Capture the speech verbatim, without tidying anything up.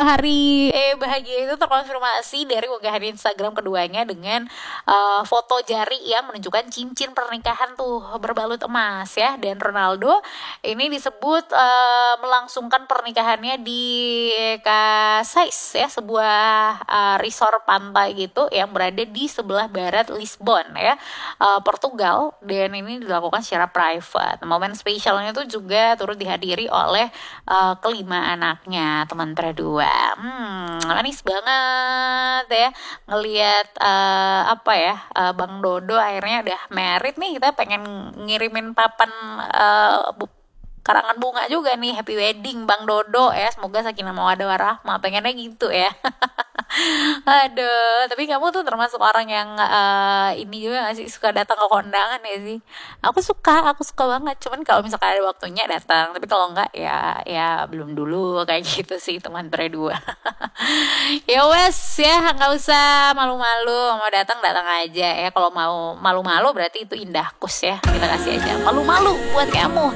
hari eh bahagia itu terkonfirmasi dari unggahan Instagram keduanya dengan uh, foto jari yang menunjukkan cincin pernikahan tuh berbalut emas ya. Dan Ronaldo ini disebut uh, melangsungkan pernikahannya di Casais ya, sebuah uh, resort pantai gitu yang berada di sebelah barat Lisbon ya, uh, Portugal, dan ini dilakukan secara private. Momen spesialnya itu juga turut dihadiri oleh uh, kelima anaknya teman berdua. Hmm, manis banget ya ngelihat uh, apa ya uh, Bang Dodo akhirnya udah married nih. Kita pengen ngirimin papan uh, bu- karangan bunga juga nih, happy wedding Bang Dodo ya, semoga sakinah mawaddah warahmah, pengennya gitu ya. Aduh, tapi kamu tuh termasuk orang yang uh, ini juga gak sih, suka datang ke kondangan ya sih? Aku suka, aku suka banget. Cuman kalau misalkan ada waktunya datang, tapi kalau enggak ya ya belum dulu kayak gitu sih teman berdua. Ya wes ya, nggak usah malu-malu, mau datang datang aja ya. Kalau mau malu-malu berarti itu indah kus ya, kita kasih aja malu-malu buat kamu